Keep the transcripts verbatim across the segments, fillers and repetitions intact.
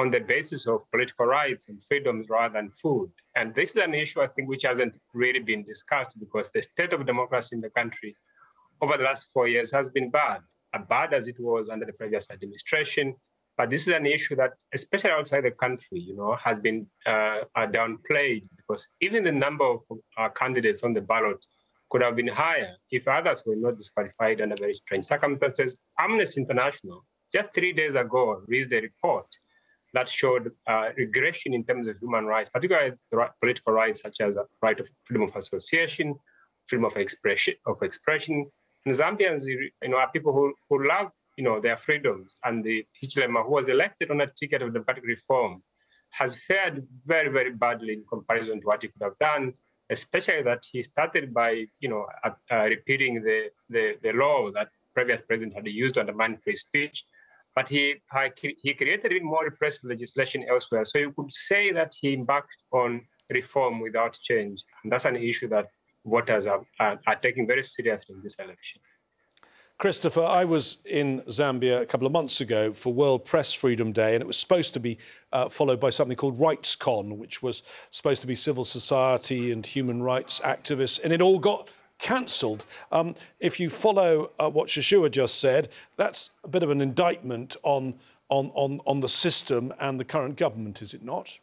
on the basis of political rights and freedoms rather than food. And this is an issue, I think, which hasn't really been discussed because the state of democracy in the country over the last four years has been bad, as bad as it was under the previous administration. But this is an issue that, especially outside the country, you know, has been uh, uh, downplayed because even the number of uh, candidates on the ballot could have been higher if others were not disqualified under very strange circumstances. Amnesty International, just three days ago, released a report that showed uh, regression in terms of human rights, particularly the right, political rights such as the right of freedom of association, freedom of expression. Of expression. And Zambians, you know, are people who, who love, you know, their freedoms. And the Hichilema, who was elected on a ticket of democratic reform, has fared very, very badly in comparison to what he could have done, especially that he started by, you know, uh, uh, repeating the, the, the law that previous president had used to undermine free speech. But he, uh, he created even more repressive legislation elsewhere. So you could say that he embarked on reform without change. And that's an issue that voters are, are, are taking very seriously in this election. Christopher, I was in Zambia a couple of months ago for World Press Freedom Day, and it was supposed to be uh, followed by something called RightsCon, which was supposed to be civil society and human rights activists, and it all got cancelled. Um, if you follow uh, what Shishua just said, that's a bit of an indictment on, on, on, on the system and the current government, is it not?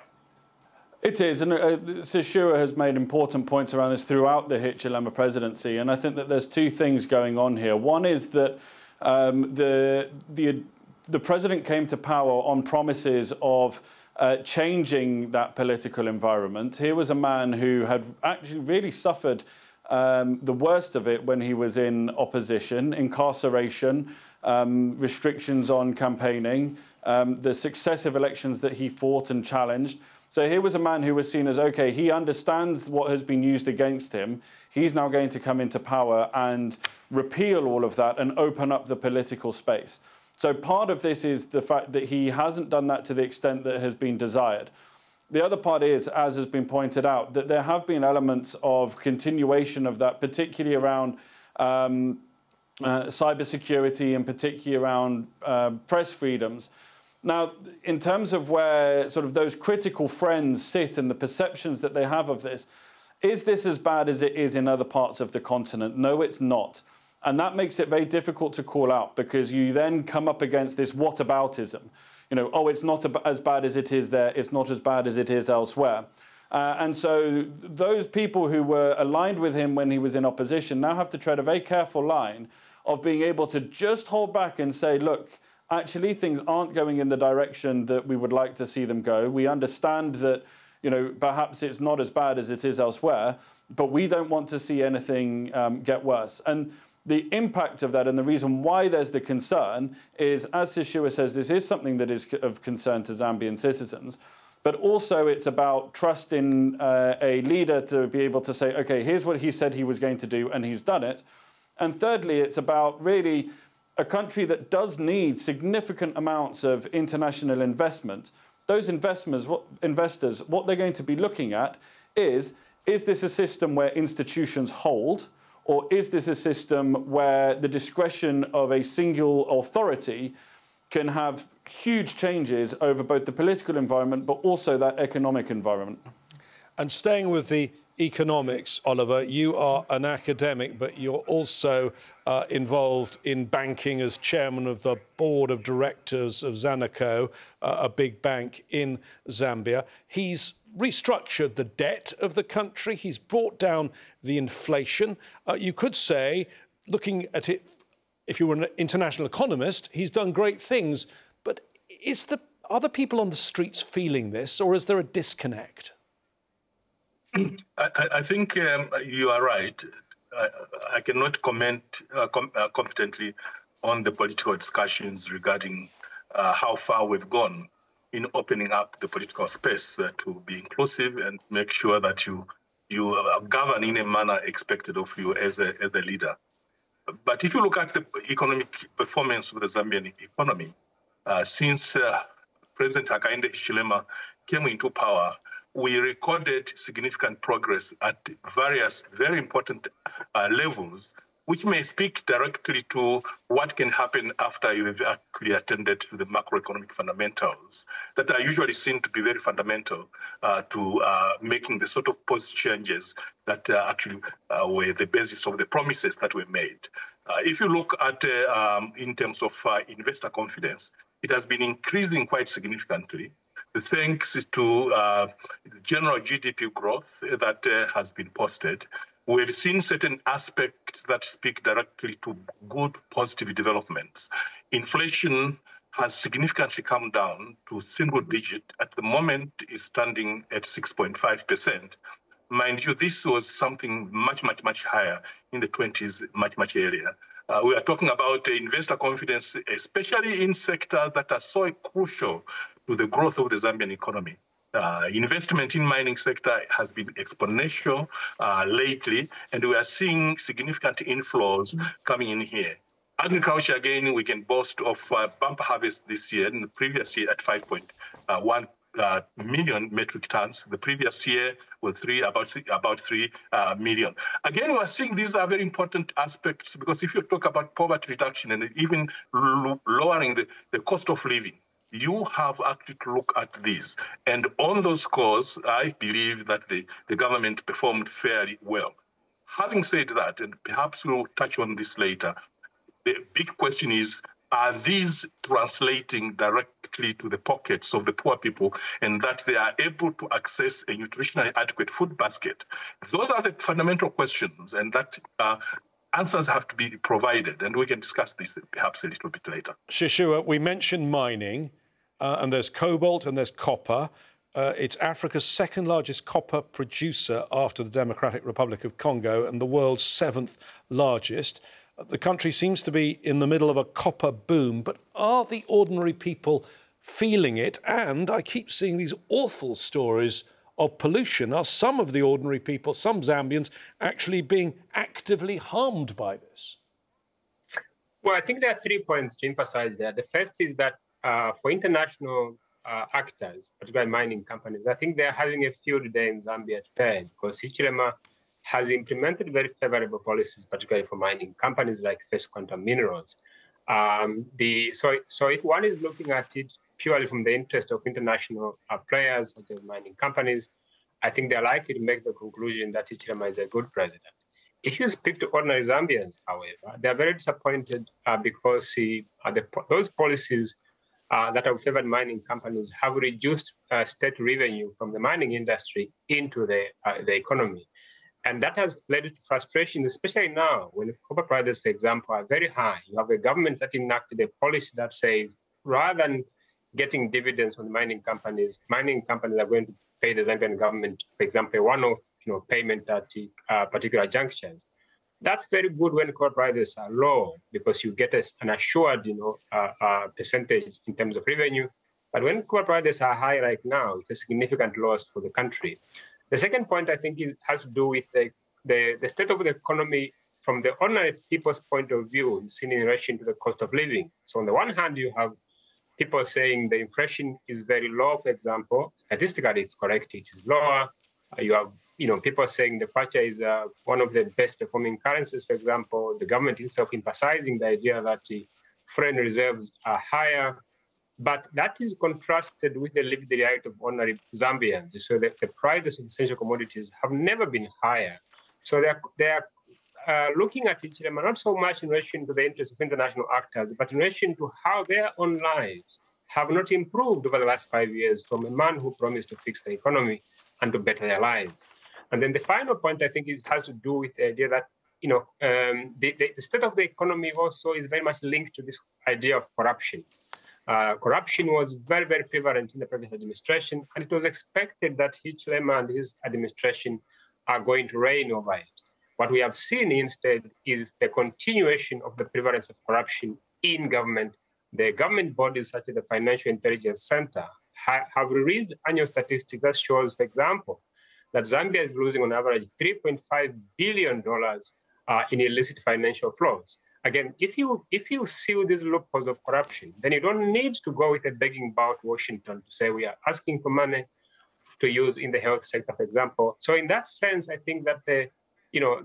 It is, and uh, Shishua has made important points around this throughout the Hichilema presidency, and I think that there's two things going on here. One is that um, the, the, the president came to power on promises of uh, changing that political environment. Here was a man who had actually really suffered um, the worst of it when he was in opposition, incarceration, um, restrictions on campaigning, um, the successive elections that he fought and challenged. So here was a man who was seen as, OK, he understands what has been used against him. He's now going to come into power and repeal all of that and open up the political space. So part of this is the fact that he hasn't done that to the extent that has been desired. The other part is, as has been pointed out, that there have been elements of continuation of that, particularly around um, uh, cybersecurity and particularly around uh, press freedoms. Now, in terms of where sort of those critical friends sit and the perceptions that they have of this, is this as bad as it is in other parts of the continent? No, it's not. And that makes it very difficult to call out because you then come up against this whataboutism. You know, oh, it's not as bad as it is there. It's not as bad as it is elsewhere. Uh, and so those people who were aligned with him when he was in opposition now have to tread a very careful line of being able to just hold back and say, look, actually, things aren't going in the direction that we would like to see them go. We understand that, you know, perhaps it's not as bad as it is elsewhere, but we don't want to see anything um, get worse. And the impact of that and the reason why there's the concern is, as Shishua says, this is something that is of concern to Zambian citizens, but also it's about trust in uh, a leader to be able to say, OK, here's what he said he was going to do, and he's done it. And thirdly, it's about really a country that does need significant amounts of international investment. Those investors, what, investors, what they're going to be looking at is, is this a system where institutions hold, or is this a system where the discretion of a single authority can have huge changes over both the political environment but also that economic environment? And staying with the economics, Oliver, you are an academic, but you're also uh, involved in banking as chairman of the board of directors of Zanaco, uh, a big bank in Zambia. He's restructured the debt of the country. He's brought down the inflation. Uh, you could say, looking at it, if you were an international economist, he's done great things. But is the, are the people on the streets feeling this, or is there a disconnect? I, I think um, you are right. I, I cannot comment uh, com uh, competently on the political discussions regarding uh, how far we've gone in opening up the political space uh, to be inclusive and make sure that you you uh, govern in a manner expected of you as a, as a leader. But if you look at the economic performance of the Zambian economy, uh, since uh, President Hakainde Hichilema came into power, we recorded significant progress at various very important uh, levels which may speak directly to what can happen after you have actually attended to the macroeconomic fundamentals that are usually seen to be very fundamental uh, to uh, making the sort of policy changes that uh, actually uh, were the basis of the promises that were made. Uh, if you look at, uh, um, in terms of uh, investor confidence, it has been increasing quite significantly, thanks to uh, general G D P growth that uh, has been posted. We've seen certain aspects that speak directly to good positive developments. Inflation has significantly come down to single digit. At the moment, is standing at six point five percent. Mind you, this was something much, much, much higher in the twenties, much, much earlier. Uh, we are talking about uh, investor confidence, especially in sectors that are so crucial to the growth of the Zambian economy. Uh, investment in mining sector has been exponential uh, lately, and we are seeing significant inflows coming in here. Agriculture, again, we can boast of uh, bumper harvest this year, and the previous year at five point one uh, million metric tons. The previous year was three, about three, about three uh, million. Again, we are seeing these are very important aspects because if you talk about poverty reduction and even lowering the, the cost of living, you have actually to look at these. And on those scores, I believe that the, the government performed fairly well. Having said that, and perhaps we'll touch on this later, the big question is, are these translating directly to the pockets of the poor people and that they are able to access a nutritionally adequate food basket? Those are the fundamental questions, and that uh, answers have to be provided, and we can discuss this perhaps a little bit later. Shishua, we mentioned mining, uh, and there's cobalt and there's copper. Uh, it's Africa's second largest copper producer after the Democratic Republic of Congo and the world's seventh largest. The country seems to be in the middle of a copper boom, but are the ordinary people feeling it? And I keep seeing these awful stories of pollution. Are some of the ordinary people, some Zambians, actually being actively harmed by this? Well, I think there are three points to emphasize there. The first is that uh, for international uh, actors, particularly mining companies, I think they're having a field day in Zambia today because Hichilema has implemented very favorable policies, particularly for mining companies like First Quantum Minerals. Um, the, so, so if one is looking at it purely from the interest of international uh, players, such as mining companies, I think they're likely to make the conclusion that Hichilema is a good president. If you speak to ordinary Zambians, however, they're very disappointed uh, because he, uh, the, those policies uh, that have favored mining companies have reduced uh, state revenue from the mining industry into the, uh, the economy. And that has led to frustration, especially now when the copper prices, for example, are very high. You have a government that enacted a policy that says rather than getting dividends from the mining companies, mining companies are going to pay the Zambian government, for example, a one-off you know, payment at uh, particular junctures. That's very good when copper prices are low because you get a, an assured you know, uh, uh, percentage in terms of revenue. But when copper prices are high right now, it's a significant loss for the country. The second point, I think, is, has to do with the, the, the state of the economy from the ordinary people's point of view, seen in relation to the cost of living. So on the one hand, you have people saying the inflation is very low, for example. Statistically, it's correct, it is lower. Uh, you have you know, people saying the kwacha is uh, one of the best performing currencies, for example. The government itself emphasizing the idea that the foreign reserves are higher. But that is contrasted with the lived reality of ordinary Zambians. So the, the prices of essential commodities have never been higher. So they're, they're uh, looking at Hichilema not so much in relation to the interests of international actors, but in relation to how their own lives have not improved over the last five years from a man who promised to fix the economy and to better their lives. And then the final point, I think, it has to do with the idea that, you know, um, the, the, the state of the economy also is very much linked to this idea of corruption. Uh, corruption was very, very prevalent in the previous administration, and it was expected that Hichilema and his administration are going to reign over it. What we have seen instead is the continuation of the prevalence of corruption in government. The government bodies such as the Financial Intelligence Center ha have released annual statistics that shows, for example, that Zambia is losing on average three point five billion dollars uh, in illicit financial flows. Again, if you if you seal these loopholes of corruption, then you don't need to go with a begging bout to Washington to say we are asking for money to use in the health sector, for example. So in that sense, I think that the you know the,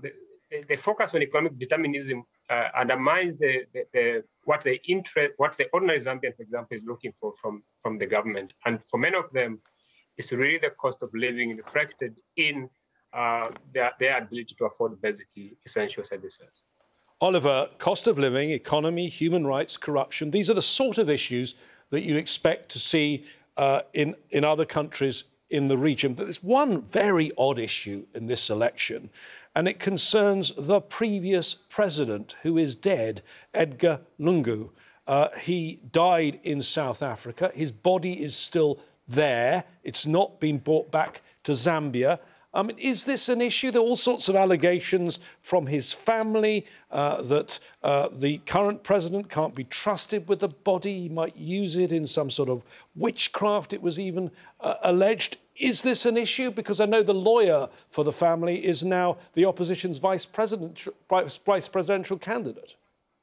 the, the focus on economic determinism uh, undermines the, the, the what the interest, what the ordinary Zambian, for example, is looking for from, from the government. And for many of them, it's really the cost of living reflected in uh, their, their ability to afford basically essential services. Oliver, cost of living, economy, human rights, corruption, these are the sort of issues that you expect to see uh, in, in other countries in the region. But there's one very odd issue in this election, and it concerns the previous president, who is dead, Edgar Lungu. Uh, he died in South Africa. His body is still there. It's not been brought back to Zambia. I mean, is this an issue? There are all sorts of allegations from his family uh, that uh, the current president can't be trusted with the body. He might use it in some sort of witchcraft, it was even uh, alleged. Is this an issue? Because I know the lawyer for the family is now the opposition's vice, president, vice presidential candidate.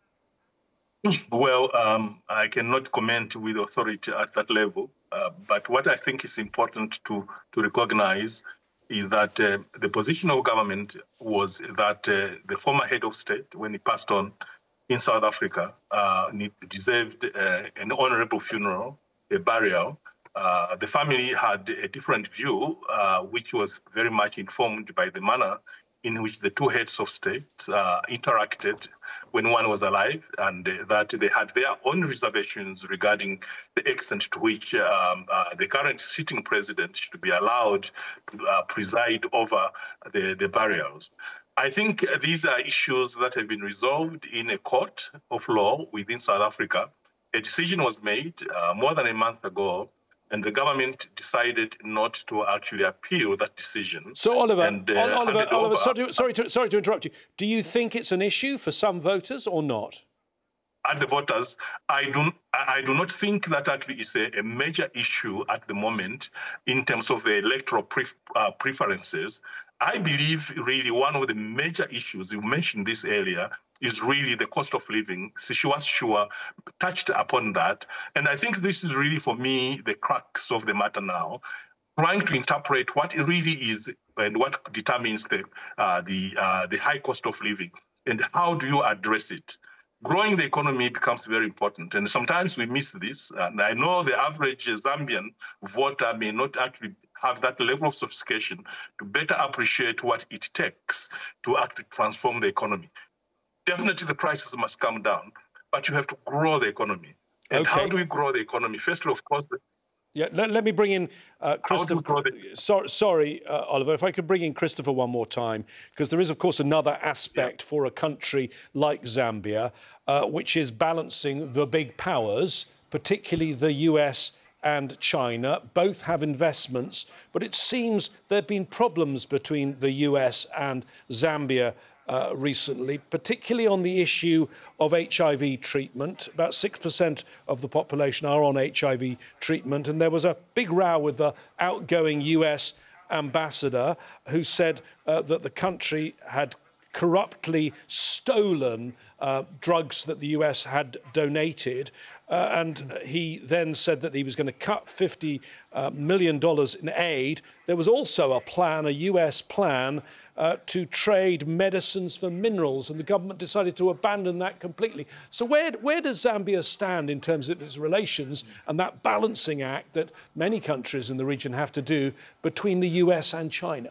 Well, um, I cannot comment with authority at that level, uh, but what I think is important to, to recognize is that uh, the position of government was that uh, the former head of state, when he passed on in South Africa, uh, deserved uh, an honorable funeral, a burial. Uh, the family had a different view, uh, which was very much informed by the manner in which the two heads of state uh, interacted when one was alive, and uh, that they had their own reservations regarding the extent to which um, uh, the current sitting president should be allowed to uh, preside over the, the burials. I think these are issues that have been resolved in a court of law within South Africa. A decision was made uh, more than a month ago, and the government decided not to actually appeal that decision. So, Oliver, and, uh, Oliver, Oliver sorry, to, sorry, to, sorry to interrupt you. Do you think it's an issue for some voters or not? At the voters, I do, I do not think that actually is a, a major issue at the moment in terms of the electoral pref, uh, preferences. I believe really one of the major issues, you mentioned this earlier, is really the cost of living. Sishiwa Sure touched upon that. And I think this is really, for me, the crux of the matter now, trying to interpret what it really is and what determines the, uh, the, uh, the high cost of living and how do you address it. Growing the economy becomes very important, and sometimes we miss this. And I know the average Zambian voter may not actually have that level of sophistication to better appreciate what it takes to actually transform the economy. Definitely the prices must come down, but you have to grow the economy. And okay. How do we grow the economy? First, of course, the Yeah, let, let me bring in uh, Christopher. So, sorry, uh, Oliver, if I could bring in Christopher one more time, because there is, of course, another aspect yeah. for a country like Zambia, uh, which is balancing the big powers, particularly the U S and China. Both have investments, but it seems there have been problems between the U S and Zambia Uh, recently, particularly on the issue of H I V treatment. About six percent of the population are on H I V treatment, and there was a big row with the outgoing U S ambassador who said uh, that the country had corruptly stolen uh, drugs that the U S had donated. Uh, and he then said that he was going to cut fifty million dollars in aid. There was also a plan, a U S plan, uh, to trade medicines for minerals, and the government decided to abandon that completely. So where, where does Zambia stand in terms of its relations and that balancing act that many countries in the region have to do between the U S and China?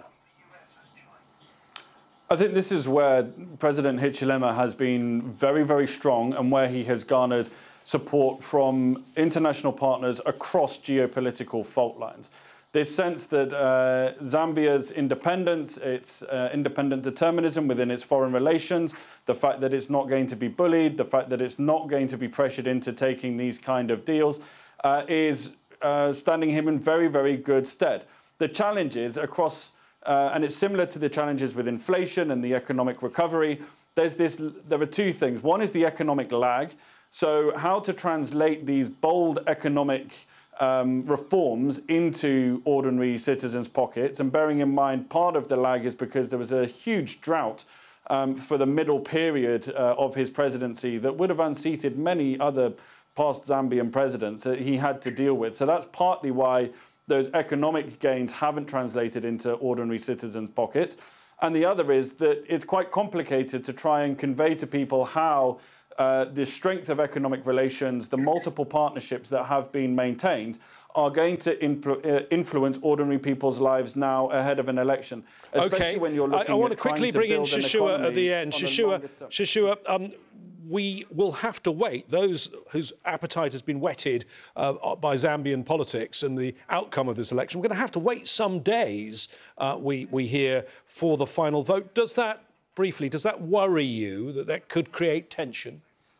I think this is where President Hichilema has been very, very strong, and where he has garnered support from international partners across geopolitical fault lines. This sense that uh, Zambia's independence, its uh, independent determinism within its foreign relations, the fact that it's not going to be bullied, the fact that it's not going to be pressured into taking these kind of deals, uh, is uh, standing him in very, very good stead. The challenges across, uh, and it's similar to the challenges with inflation and the economic recovery, there's this, there are two things. One is the economic lag. So how to translate these bold economic um, reforms into ordinary citizens' pockets. And bearing in mind, part of the lag is because there was a huge drought um, for the middle period uh, of his presidency that would have unseated many other past Zambian presidents that he had to deal with. So that's partly why those economic gains haven't translated into ordinary citizens' pockets. And the other is that it's quite complicated to try and convey to people how uh, the strength of economic relations, the multiple partnerships that have been maintained, are going to influ uh, influence ordinary people's lives now ahead of an election. Especially okay. when you're looking I, I want at to quickly to bring in Shashua at the end. Shashua, Shashua, um, we will have to wait. Those whose appetite has been whetted uh, by Zambian politics and the outcome of this election, we're going to have to wait some days, uh, we, we hear, for the final vote. Does that, briefly, does that worry you that that could create tension?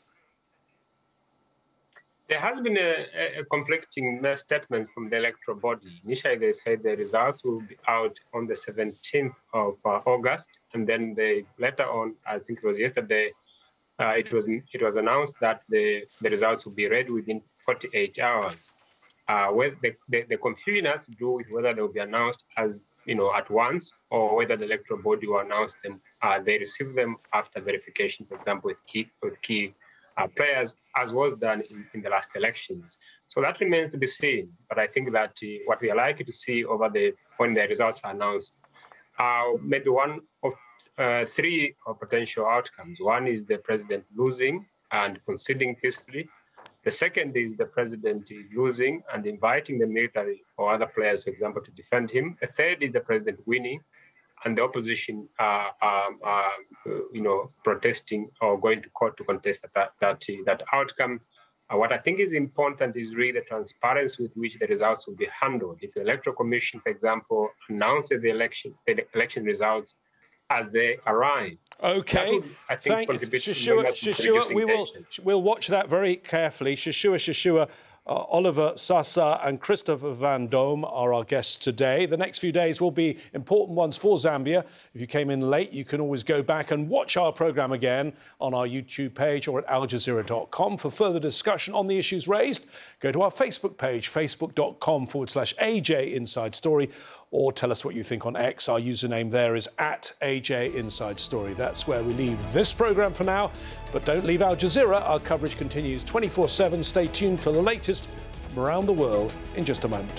There has been a, a conflicting statement from the electoral body. Initially, they said the results will be out on the seventeenth of uh, August, and then they later on, I think it was yesterday, uh, it was it was announced that the, the results will be ready within forty-eight hours. Uh, where the, the, the confusion has to do with whether they will be announced as you know at once, or whether the electoral body will announce them. Uh, they receive them after verification, for example, with key, with key Uh, players, as was done in, in the last elections. So that remains to be seen. But I think that uh, what we are likely to see over the when the results are announced, uh, maybe one of uh, three potential outcomes. One is the president losing and conceding peacefully. The second is the president losing and inviting the military or other players, for example, to defend him. The third is the president winning and the opposition, uh, um, uh, you know, protesting or going to court to contest that that, that outcome. Uh, what I think is important is really the transparency with which the results will be handled. If the Electoral Commission, for example, announces the election the election results as they arrive. Okay, would, I think, thank contribute Shashua. Shashua, we will tension. we'll watch that very carefully. Shashua, Shashua. Uh, Oliver Sasa and Christopher Van Dome are our guests today. The next few days will be important ones for Zambia. If you came in late, you can always go back and watch our programme again on our YouTube page or at al jazeera dot com. For further discussion on the issues raised, go to our Facebook page, facebook.com forward slash AJ Inside Story, or tell us what you think on X. Our username there is at A J Inside Story. That's where we leave this programme for now. But don't leave Al Jazeera. Our coverage continues twenty-four seven. Stay tuned for the latest from around the world in just a moment.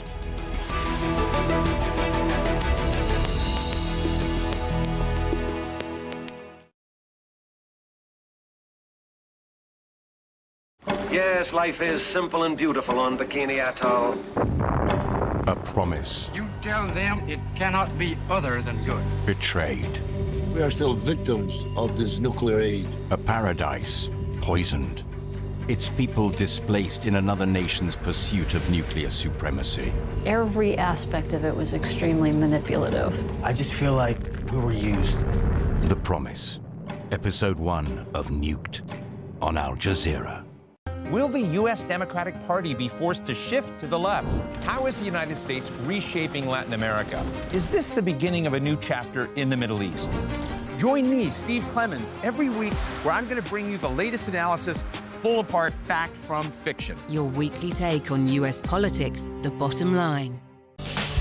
Yes, life is simple and beautiful on Bikini Atoll. A promise. You tell them it cannot be other than good. Betrayed. We are still victims of this nuclear aid. A paradise poisoned. Its people displaced in another nation's pursuit of nuclear supremacy. Every aspect of it was extremely manipulative. I just feel like we were used. The Promise. Episode one of Nuked on Al Jazeera. Will the U S Democratic Party be forced to shift to the left? How is the United States reshaping Latin America? Is this the beginning of a new chapter in the Middle East? Join me, Steve Clemens, every week where I'm going to bring you the latest analysis, pull apart fact from fiction. Your weekly take on U S politics, The Bottom Line.